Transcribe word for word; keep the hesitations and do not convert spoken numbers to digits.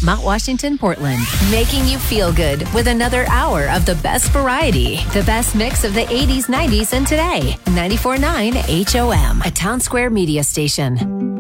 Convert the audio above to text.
Mount Washington, Portland. Making you feel good with another hour of the best variety. The best mix of the eighties, nineties, and today. ninety-four point nine H O M, a Town Square media station.